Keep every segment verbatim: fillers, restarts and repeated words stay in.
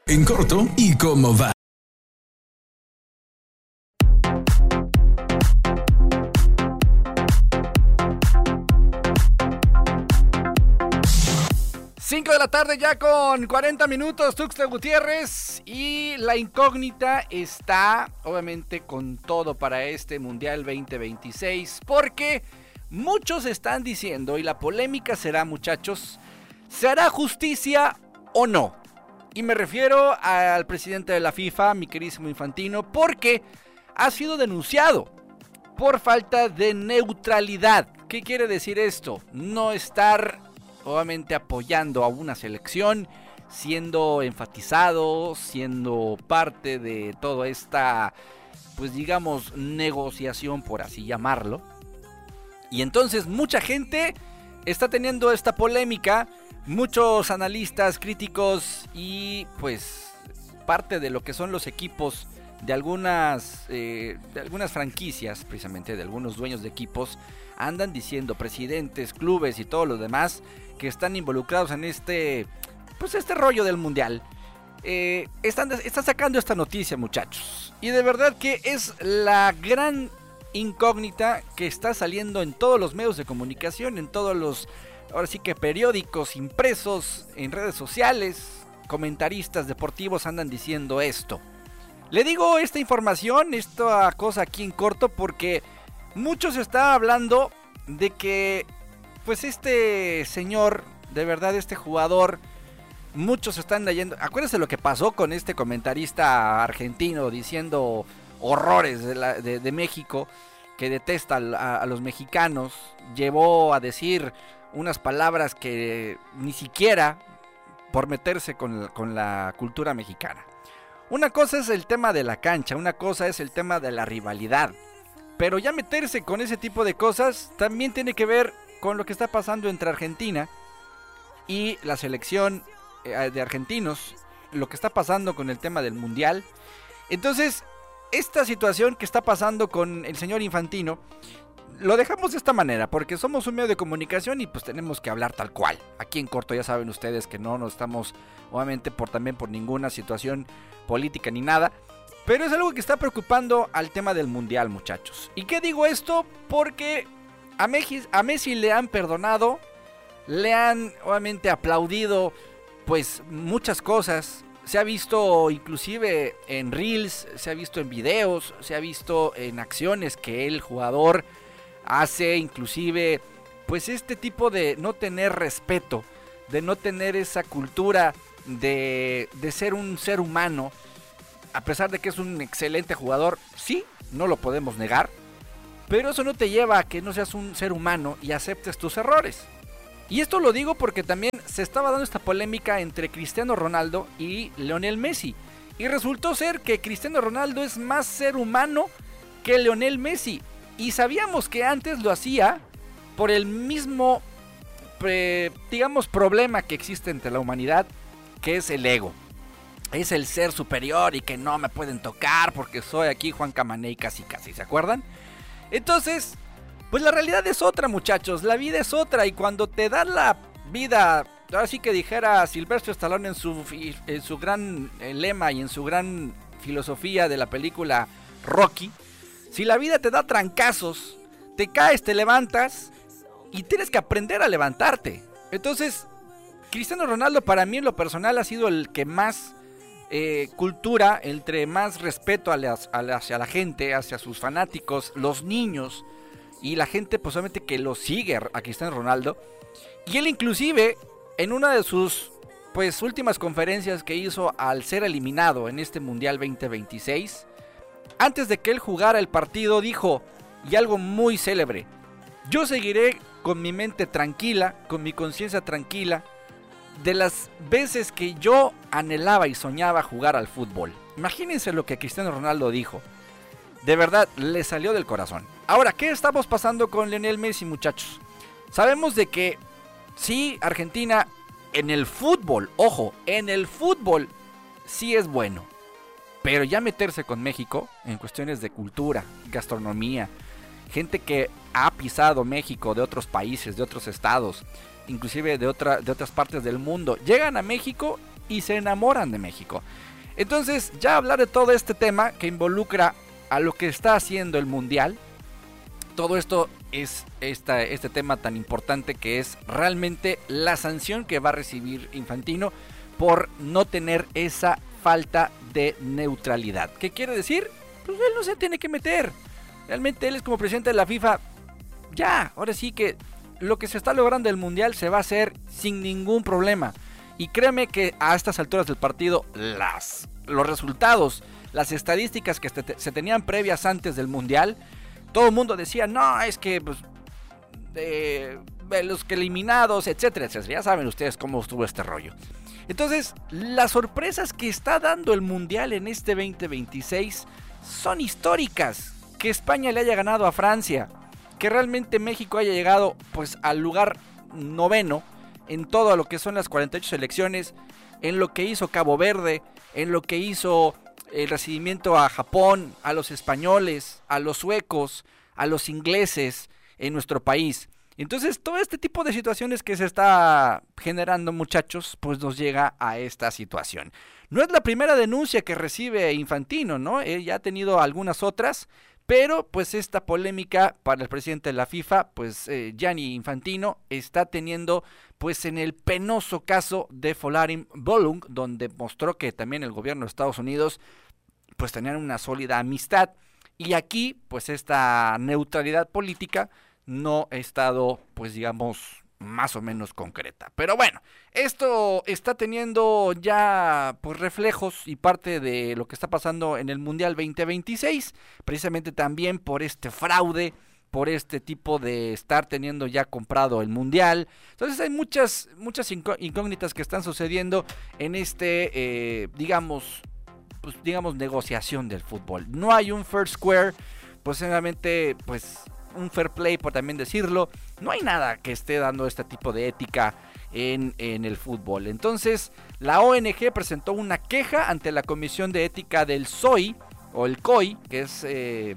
En corto y cómo va. cinco de la tarde ya con cuarenta minutos, Tuxtla Gutiérrez, y la incógnita está obviamente con todo para este Mundial veinte veintiséis, porque muchos están diciendo, y la polémica será, muchachos, ¿se hará justicia o no? Y me refiero al presidente de la FIFA, mi queridísimo Infantino, porque ha sido denunciado por falta de neutralidad. ¿Qué quiere decir esto? No estar obviamente apoyando a una selección, siendo enfatizado, siendo parte de toda esta, pues digamos, negociación, por así llamarlo. Y entonces mucha gente está teniendo esta polémica, muchos analistas, críticos y pues parte de lo que son los equipos de algunas, eh, de algunas franquicias, precisamente de algunos dueños de equipos, andan diciendo, presidentes, clubes y todo lo demás, que están involucrados en este, pues este rollo del mundial. Eh, están, están sacando esta noticia, muchachos. Y de verdad que es la gran incógnita que está saliendo en todos los medios de comunicación, en todos los, ahora sí que periódicos impresos, en redes sociales, comentaristas deportivos andan diciendo esto. Le digo esta información, esta cosa aquí en corto, porque muchos están hablando de que pues este señor, de verdad este jugador, muchos están leyendo, acuérdense lo que pasó con este comentarista argentino diciendo horrores de, la, de, de México, que detesta a, a los mexicanos, llevó a decir unas palabras que ni siquiera por meterse con, con la cultura mexicana. Una cosa es el tema de la cancha, una cosa es el tema de la rivalidad, pero ya meterse con ese tipo de cosas también tiene que ver con lo que está pasando entre Argentina y la selección de argentinos, lo que está pasando con el tema del mundial. Entonces, esta situación que está pasando con el señor Infantino, lo dejamos de esta manera, porque somos un medio de comunicación y pues tenemos que hablar tal cual. Aquí en corto ya saben ustedes que no nos estamos, obviamente, por también por ninguna situación política ni nada, pero es algo que está preocupando al tema del mundial, muchachos. ¿Y qué digo esto? Porque A Messi, a Messi le han perdonado, le han obviamente aplaudido pues muchas cosas. Se ha visto inclusive en reels, se ha visto en videos, se ha visto en acciones que el jugador hace, inclusive pues este tipo de no tener respeto, de no tener esa cultura de, de ser un ser humano, a pesar de que es un excelente jugador, sí, no lo podemos negar. Pero eso no te lleva a que no seas un ser humano y aceptes tus errores. Y esto lo digo porque también se estaba dando esta polémica entre Cristiano Ronaldo y Lionel Messi. Y resultó ser que Cristiano Ronaldo es más ser humano que Lionel Messi. Y sabíamos que antes lo hacía por el mismo, eh, digamos, problema que existe entre la humanidad, que es el ego. Es el ser superior y que no me pueden tocar porque soy aquí Juan Camaney casi casi, ¿se acuerdan? Entonces, pues la realidad es otra, muchachos, la vida es otra, y cuando te dan la vida, ahora sí que dijera Sylvester Stallone en su, en su gran lema y en su gran filosofía de la película Rocky, si la vida te da trancazos, te caes, te levantas y tienes que aprender a levantarte. Entonces, Cristiano Ronaldo para mí en lo personal ha sido el que más Eh, cultura, entre más respeto a las, a la, hacia la gente, hacia sus fanáticos, los niños y la gente posiblemente que lo sigue a Cristiano Ronaldo. Y él inclusive en una de sus pues últimas conferencias que hizo al ser eliminado en este Mundial veinte veintiséis, antes de que él jugara el partido dijo, y algo muy célebre: yo seguiré con mi mente tranquila, con mi conciencia tranquila, de las veces que yo anhelaba y soñaba jugar al fútbol. Imagínense lo que Cristiano Ronaldo dijo. De verdad, le salió del corazón. Ahora, ¿qué estamos pasando con Lionel Messi, muchachos? Sabemos de que sí, Argentina en el fútbol, ojo, en el fútbol sí es bueno. Pero ya meterse con México en cuestiones de cultura, gastronomía, gente que ha pisado México de otros países, de otros estados, inclusive de, otra, de otras partes del mundo, llegan a México y se enamoran de México. Entonces, ya hablar de todo este tema que involucra a lo que está haciendo el Mundial, todo esto es esta, este tema tan importante que es realmente la sanción que va a recibir Infantino por no tener esa falta de neutralidad. ¿Qué quiere decir? Pues él no se tiene que meter. Realmente él es como presidente de la FIFA. Ya, ahora sí que lo que se está logrando del Mundial se va a hacer sin ningún problema. Y créeme que a estas alturas del partido, las, los resultados, las estadísticas que te, se tenían previas antes del Mundial, todo el mundo decía, no, es que pues, de, de los que eliminados, etcétera, etcétera. Ya saben ustedes cómo estuvo este rollo. Entonces, las sorpresas que está dando el Mundial en este veinte veintiséis son históricas. Que España le haya ganado a Francia, que realmente México haya llegado pues al lugar noveno en todo lo que son las cuarenta y ocho selecciones, en lo que hizo Cabo Verde, en lo que hizo el recibimiento a Japón, a los españoles, a los suecos, a los ingleses en nuestro país. Entonces todo este tipo de situaciones que se está generando, muchachos, pues nos llega a esta situación. No es la primera denuncia que recibe Infantino, ¿no? Él ya ha tenido algunas otras, pero pues esta polémica para el presidente de la FIFA, pues eh, Gianni Infantino, está teniendo pues en el penoso caso de Folarin Balogun, donde mostró que también el gobierno de Estados Unidos pues tenían una sólida amistad, y aquí pues esta neutralidad política no ha estado pues digamos más o menos concreta. Pero bueno, esto está teniendo ya pues reflejos y parte de lo que está pasando en el Mundial veinte veintiséis, precisamente también por este fraude, por este tipo de estar teniendo ya comprado el Mundial. Entonces hay muchas muchas incógnitas que están sucediendo en este eh, digamos pues digamos negociación del fútbol. No hay un fair square, pues seguramente pues un fair play, por también decirlo. No hay nada que esté dando este tipo de ética en, en el fútbol. Entonces, la O N G presentó una queja ante la Comisión de Ética del S O I, o el C O I, que es eh,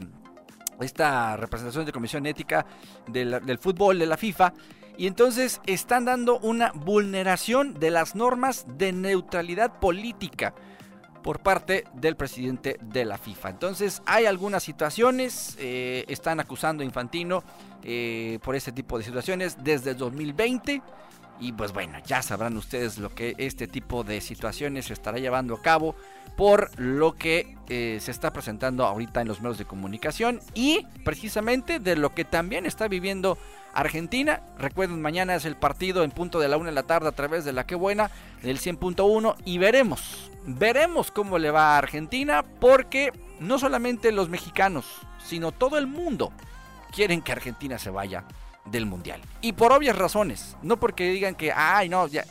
esta representación de Comisión Ética del, del fútbol de la FIFA. Y entonces están dando una vulneración de las normas de neutralidad política por parte del presidente de la FIFA. Entonces hay algunas situaciones, eh, están acusando a Infantino eh, por este tipo de situaciones desde el dos mil veinte, y pues bueno, ya sabrán ustedes lo que este tipo de situaciones se estará llevando a cabo por lo que eh, se está presentando ahorita en los medios de comunicación, y precisamente de lo que también está viviendo Argentina. Recuerden, mañana es el partido en punto de la una de la tarde a través de La Qué Buena del cien punto uno, y veremos Veremos cómo le va a Argentina, porque no solamente los mexicanos, sino todo el mundo quieren que Argentina se vaya del Mundial. Y por obvias razones, no porque digan que, ay no, ya